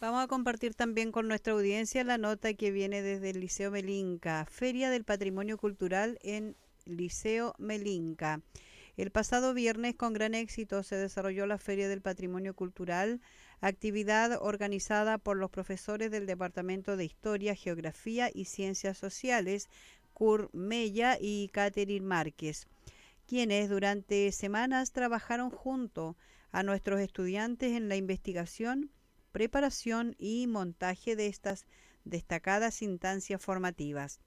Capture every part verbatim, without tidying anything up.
Vamos a compartir también con nuestra audiencia la nota que viene desde el Liceo Melinca, Feria del Patrimonio Cultural en Liceo Melinca. El pasado viernes, con gran éxito, se desarrolló la Feria del Patrimonio Cultural, actividad organizada por los profesores del Departamento de Historia, Geografía y Ciencias Sociales, Cur Mella y Catherine Márquez, quienes durante semanas trabajaron junto a nuestros estudiantes en la investigación, preparación y montaje de estas destacadas instancias formativas.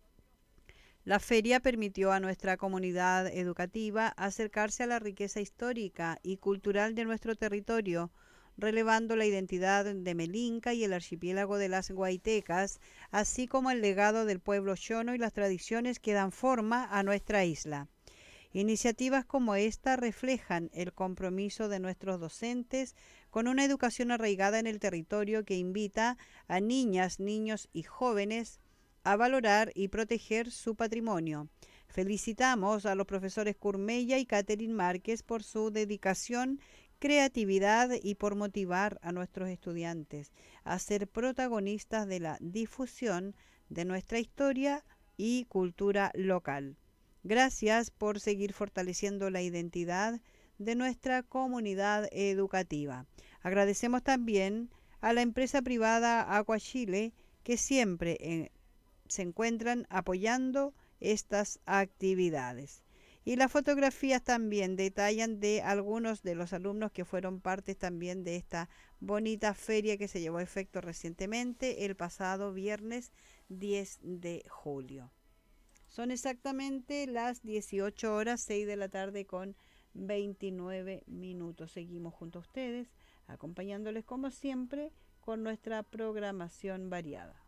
La feria permitió a nuestra comunidad educativa acercarse a la riqueza histórica y cultural de nuestro territorio, relevando la identidad de Melinca y el archipiélago de las Guaitecas, así como el legado del pueblo chono y las tradiciones que dan forma a nuestra isla. Iniciativas como esta reflejan el compromiso de nuestros docentes con una educación arraigada en el territorio que invita a niñas, niños y jóvenes a valorar y proteger su patrimonio. Felicitamos a los profesores Curmella y Catherine Márquez por su dedicación, creatividad y por motivar a nuestros estudiantes a ser protagonistas de la difusión de nuestra historia y cultura local. Gracias por seguir fortaleciendo la identidad de nuestra comunidad educativa. Agradecemos también a la empresa privada Aqua Chile, que siempre eh, se encuentran apoyando estas actividades. Y las fotografías también detallan de algunos de los alumnos que fueron partes también de esta bonita feria que se llevó a efecto recientemente el pasado viernes diez de julio. Son exactamente las dieciocho horas, seis de la tarde con veintinueve minutos. Seguimos junto a ustedes, acompañándoles como siempre con nuestra programación variada.